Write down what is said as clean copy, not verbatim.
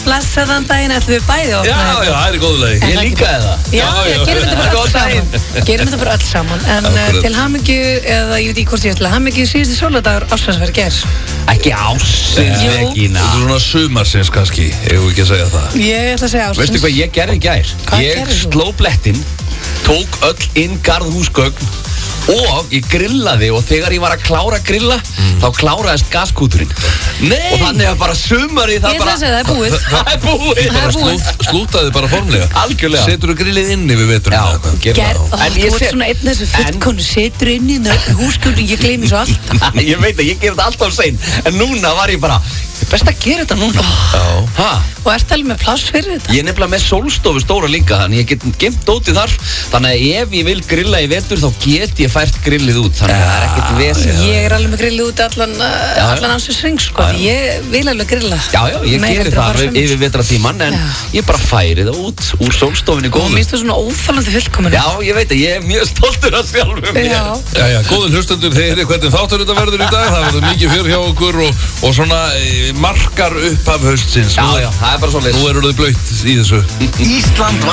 blessaðan daginn ætlum við bæði að opna Já, þetta. það er góð leið. Ég líka það. Já, gerum þetta bara öll saman. Gerum þetta bara öll saman. En Akkurat. til hamingju, eða ég veit ekki hvort ég ætla, hamingju síðusti sóladagur ársins verið ger. Ekki ásins, Jú. Regína. Þetta er svona sumarsins kannski, ef við ekki að segja það. Ég ætla að segja ársins. Veistu hvað ég gerði í gær? Hvað Ég gerðir þú? sló blettinn, tók öll inn garðhúsgögn og ég grillaði og þegar ég var að klára að grilla þá kláraðist gaskúturinn. Nei. Og þannig að bara sumarið Ég það ætla bara... að segja það er búið. Það er búið. Það er búið. Slútaði bara formlega. Algjörlega. Setur þú grillið inni við veturinn? Já, gerum Gerð, það. þú ert svona einn þessu fullkonu, setur inn í húsgögn, ég gleymi svo alltaf. Ég veit að ég ger þetta alltaf sein. En núna var ég bara, best að gera þetta núna. Já. Ha? Og ert alveg með pláss fyrir þetta? Ég er nefnilega með sólstofu stóra líka, þannig ég get gemt dótið þar. Þannig að ef ég vil grilla í vetur þá get ég fært grillið út. Þannig að það er ekkert vesen. Ég er alveg með grillið út allan ansins ring, sko. Því ég vil alveg grilla. Já, ég Meira geri heldur en það bara sumar. yfir vetratíman, en Já. ég bara færi það út úr sólstofinni Og góðu. mér finnst þú svona óþálandi fullkominu. Já, ég veit að ég er mjög stoltur af sjálfum mér. Já. Jæja, góðir hlustendur, þeir eru hvernig þáttur þetta verður í dag. Það verður mikið fjör hjá okkur og svona markar upp af haustsins. Já, það er bara svo Nú eru þið blöytt í þessu. Ísland